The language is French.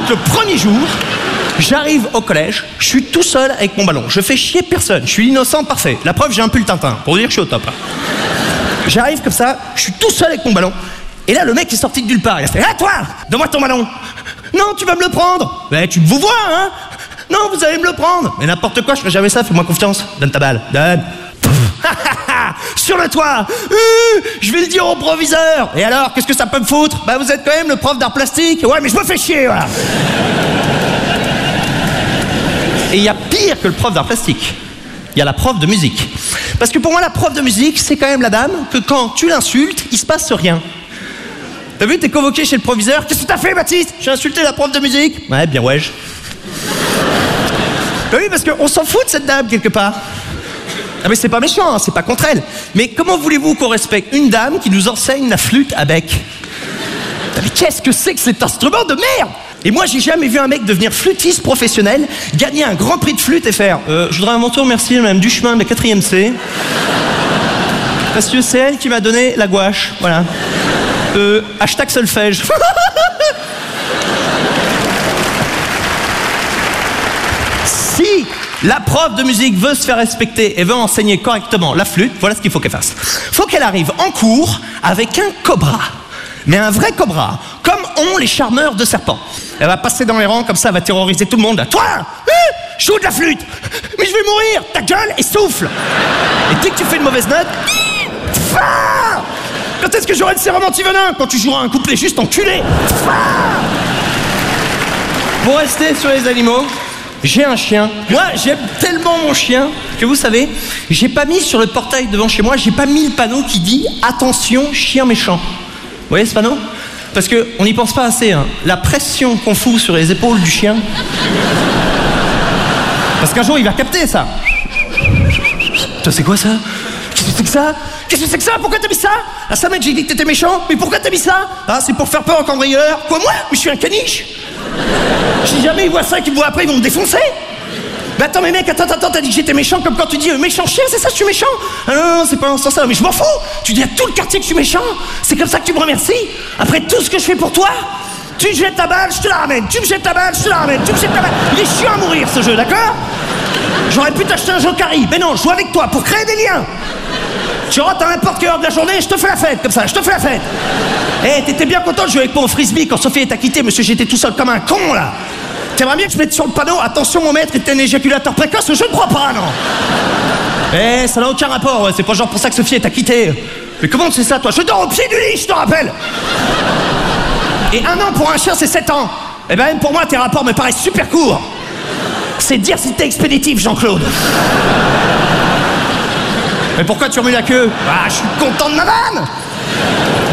Donc le premier jour, j'arrive au collège, je suis tout seul avec mon ballon. Je fais chier personne, je suis innocent parfait. La preuve, j'ai un pull Tintin, pour dire que je suis au top. J'arrive comme ça, je suis tout seul avec mon ballon. Et là, le mec est sorti de nulle part. Il a fait « Ah, toi, donne-moi ton ballon !»« Non, tu vas me le prendre !»« Ben, tu vous vois, hein !»« Non, vous allez me le prendre !»« Mais n'importe quoi, je ferai jamais ça, fais-moi confiance. Donne ta balle, donne !» Sur le toit, je vais le dire au proviseur. Et alors, qu'est-ce que ça peut me foutre? Bah, vous êtes quand même le prof d'art plastique. Ouais, mais je me fais chier, voilà. Et il y a pire que le prof d'art plastique. Il y a la prof de musique. Parce que pour moi, la prof de musique, c'est quand même la dame que quand tu l'insultes, il se passe rien. T'as vu, t'es convoqué chez le proviseur. Qu'est-ce que t'as fait, Baptiste? J'ai insulté la prof de musique. Ouais, bien ouais. Bah oui, parce qu'on s'en fout de cette dame, quelque part. Ah mais c'est pas méchant, hein, c'est pas contre elle. Mais comment voulez-vous qu'on respecte une dame qui nous enseigne la flûte à bec? Mais qu'est-ce que c'est que cet instrument de merde? Et moi, j'ai jamais vu un mec devenir flûtiste professionnel, gagner un grand prix de flûte et faire je voudrais à mon tour remercier Madame Duchemin de la 4e C. Parce que c'est elle qui m'a donné la gouache, voilà. Hashtag solfège. Si la prof de musique veut se faire respecter et veut enseigner correctement la flûte, voilà ce qu'il faut qu'elle fasse. Faut qu'elle arrive en cours avec un cobra. Mais un vrai cobra, comme ont les charmeurs de serpents. Elle va passer dans les rangs, comme ça, elle va terroriser tout le monde. Toi, joue de la flûte. Mais je vais mourir. Ta gueule et souffle. Et dès que tu fais une mauvaise note, quand est-ce que j'aurai le serment venin? Quand tu joueras un couplet juste enculé. Pour rester sur les animaux, j'ai un chien. Moi, j'aime tellement mon chien que vous savez, j'ai pas mis sur le portail devant chez moi, j'ai pas mis le panneau qui dit « Attention, chien méchant ». Vous voyez ce panneau? Parce qu'on n'y pense pas assez, hein. La pression qu'on fout sur les épaules du chien. Parce qu'un jour, il va capter ça. Toi, c'est quoi ça? Qu'est-ce que c'est que ça? Qu'est-ce que c'est que ça? Pourquoi t'as mis ça? Ah, ça, mec, j'ai dit que t'étais méchant. Mais pourquoi t'as mis ça? Ah, c'est pour faire peur aux cambrioleurs. Quoi, moi? Mais je suis un caniche. Si jamais ils voient ça et qu'ils me voient après, ils vont me défoncer. Mais attends, mais mec, attends, t'as dit que j'étais méchant comme quand tu dis méchant chien, c'est ça, je suis méchant? Ah non, c'est pas en ce sens-là, mais je m'en fous. Tu dis à tout le quartier que je suis méchant. C'est comme ça que tu me remercies. Après tout ce que je fais pour toi, tu me jettes ta balle, je te la ramène. Tu me jettes ta balle, je te la ramène. Tu me jettes ta balle. Il est chiant à mourir ce jeu, d'accord? J'aurais pu t'acheter un Jokari, mais non, je joue avec toi pour créer des liens. Tu rentres à n'importe quelle heure de la journée, je te fais la fête, comme ça, je te fais la fête. Eh, t'étais bien content de jouer avec moi au frisbee quand Sophie t'a quitté, monsieur, j'étais tout seul comme un con, là. T'aimerais bien que je mette sur le panneau, attention, mon maître est un éjaculateur précoce, je ne crois pas, non. Eh, ça n'a aucun rapport, ouais, c'est pas genre pour ça que Sophie t'a quitté. Mais comment tu sais ça, toi? Je dors au pied du lit, je te rappelle. Et 1 an pour un chien, c'est 7 ans. Eh ben, même pour moi, tes rapports me paraissent super courts. C'est dire si t'es expéditif, Jean-Claude. Mais pourquoi tu remues la queue? Ah, je suis content de ma vanne.